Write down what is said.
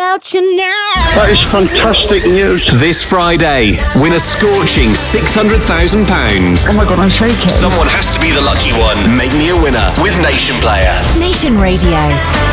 without you now. That is fantastic news. This Friday, win a scorching £600,000. Oh my God, I'm shaking. Someone has to be the lucky one. Make me a winner with Nation Player. Nation Radio.